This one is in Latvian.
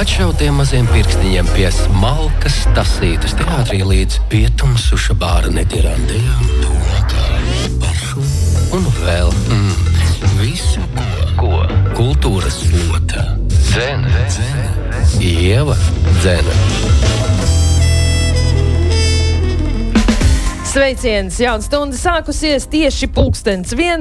atšautiem maziem pirkstiņiem pie smalkas tasītas teātrī līdz pietumsuša bāra netirandējām, tūlākā paršu un vēl visu, ko kultūras slota. Dzene. Ieva Dzene. Sveiciens! Jauna stunda sākusies tieši 1:00.